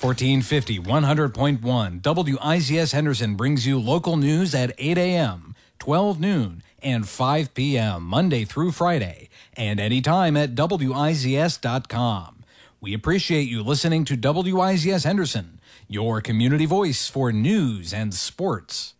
1450, 100.1. WIZS Henderson brings you local news at 8 a.m., 12 noon, and 5 p.m. Monday through Friday, and anytime at WIZS.com. We appreciate you listening to WIZS Henderson, your community voice for news and sports.